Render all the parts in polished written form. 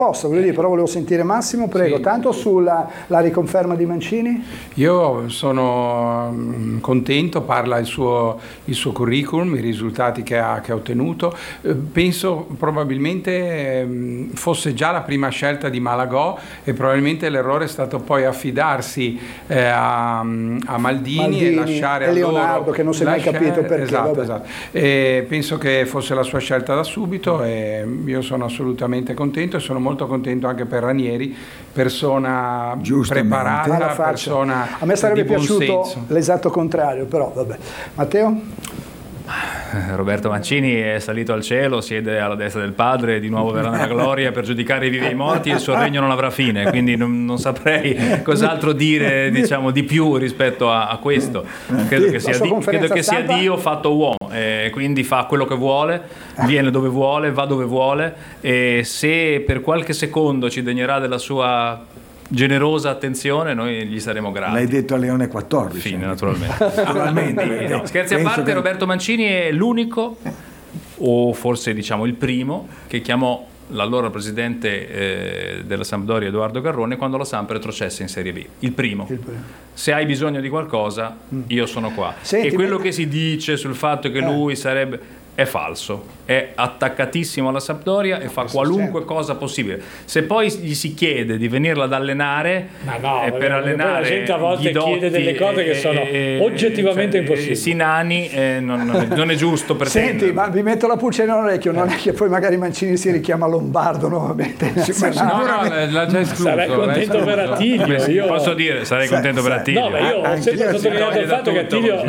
Voglio dire, però volevo sentire Massimo, prego, sì, tanto sulla la riconferma di Mancini? Io sono contento, parla il suo curriculum, i risultati che ha ottenuto. Penso probabilmente fosse già la prima scelta di Malagò e probabilmente l'errore è stato poi affidarsi a Maldini e lasciare e Leonardo, che non si è mai capito perché. Esatto. E penso che fosse la sua scelta da subito e io sono assolutamente contento e sono molto contento anche per Ranieri, persona preparata, persona a me sarebbe di buon piaciuto senso. l'esatto contrario, però vabbè. Matteo? Roberto Mancini è salito al cielo, siede alla destra del padre, di nuovo verrà nella gloria per giudicare i vivi e i morti e il suo regno non avrà fine, quindi non saprei cos'altro dire, diciamo, di più rispetto a questo. Credo che sia Dio fatto uomo, e quindi fa quello che vuole, viene dove vuole, va dove vuole, e se per qualche secondo ci degnerà della sua generosa attenzione, noi gli saremo grati. L'hai detto a Leone XIV. Fine, naturalmente. No, scherzi a parte, Roberto Mancini è l'unico, o forse diciamo il primo, che chiamò l'allora presidente della Sampdoria Edoardo Garrone quando la Samp retrocesse in Serie B. Il primo. Se hai bisogno di qualcosa, io sono qua. Senti, e quello che si dice sul fatto che lui sarebbe... è falso, è attaccatissimo alla Sampdoria e fa qualunque cosa possibile. Se poi gli si chiede di venirla ad allenare, per allenare la gente a volte chiede delle cose che sono oggettivamente impossibili. Sinani non è giusto pretendere. Senti, ma vi metto la pulce nell'orecchio, non è che poi magari Mancini si richiama Lombardo nuovamente. L'ha già escluso. Sarei contento per Attilio. Io posso dire, sarei contento per Attilio. No, ma io ho sempre sottolineato il fatto che Attilio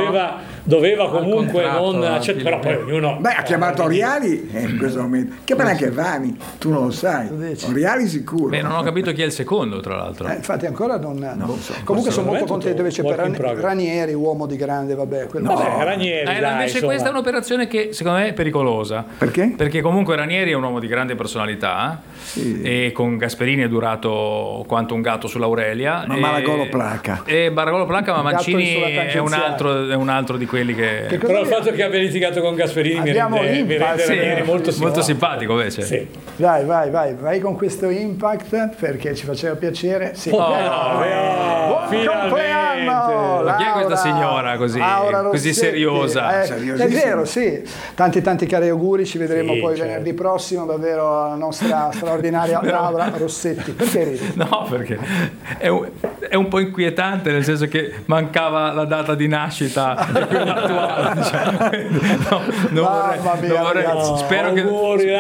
doveva comunque non accettare, però poi ognuno... Beh, ha chiamato Oriali in questo momento, chiama anche Vani, tu non lo sai, Oriali sicuro. Beh, non ho capito chi è il secondo, tra l'altro. Infatti ancora non so. comunque sono molto contento invece per Ranieri, uomo di grande, Ranieri, invece questa è un'operazione che secondo me è pericolosa. Perché? Perché comunque Ranieri è un uomo di grande personalità, e con Gasperini è durato quanto un gatto sull'Aurelia. Ma Malagò placa. Ma Mancini è un altro di quelli che però il fatto che abbia litigato con Gasperini mi rende Ranieri molto simpatico invece. Sì. Vai con questo impact perché ci faceva piacere. Sì. Buon compleanno! Ma chi è questa signora così seriosa? È vero, sì. Tanti cari auguri, ci vedremo poi venerdì prossimo, davvero la nostra straordinaria Laura Rossetti. Perché ridi? No, perché è un po' inquietante, nel senso che mancava la data di nascita e quella attuale. Spero che...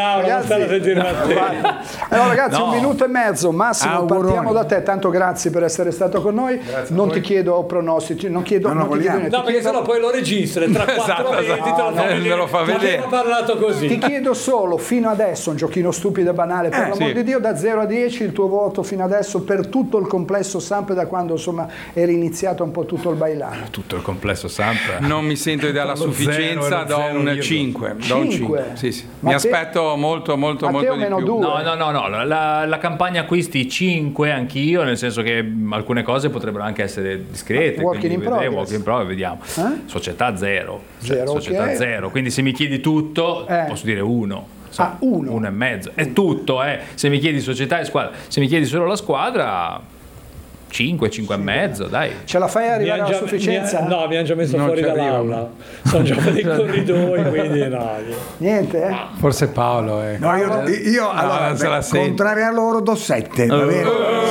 Allora ragazzi, 1 minuto e mezzo, Massimo, partiamo da te, tanto grazie per essere stato con noi. Non ti chiedo pronostici, non chiedo perché sennò poi lo registra tra 4 mesi te lo fa vedere. Abbiamo parlato così. Ti chiedo solo, fino adesso, un giochino stupido e banale, per l'amor di Dio, da 0 a 10 il tuo voto fino adesso per tutto il complesso Samp, da quando insomma era iniziato un po' tutto il bailano. Tutto il complesso Samp. Non mi sento di dare la sufficienza, do un 5. Sì. Mi aspetto molto di più. No, la campagna acquisti 5 anch'io, nel senso che alcune cose potrebbero anche essere discrete, work in progress, vediamo. Società 0, società 0, quindi se mi chiedi tutto posso dire 1. 1,5 è tutto, se mi chiedi società e squadra, se mi chiedi solo la squadra 5,5, dai. Ce la fai arrivare alla sufficienza? No, mi hanno già messo fuori dall'aula. Sono già dei corridoi, quindi no. Niente? Forse Paolo. No, io allora, contrario a loro do 7, va bene?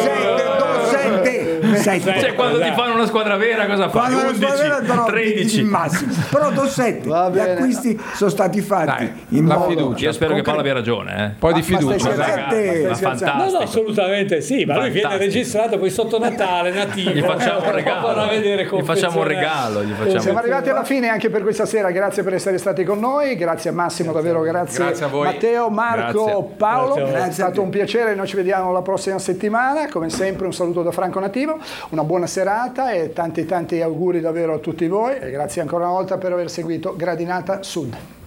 7. Cioè, quando ti fanno una squadra vera cosa fai? 11, 13 il massimo. Però do 7. Gli acquisti sono stati fatti in modo fiducia. Io spero che Paolo abbia ragione, Poi di fiducia. No, assolutamente sì, ma lui viene registrato poi sotto Natale, nativo. Gli facciamo un regalo. Siamo arrivati alla fine anche per questa sera. Grazie per essere stati con noi. Grazie a Massimo, davvero grazie a voi. Matteo, Marco, Paolo. È stato un piacere. Noi ci vediamo la prossima settimana. Come sempre un saluto da Franco Nativo. Una buona serata e tanti auguri davvero a tutti voi e grazie ancora una volta per aver seguito Gradinata Sud.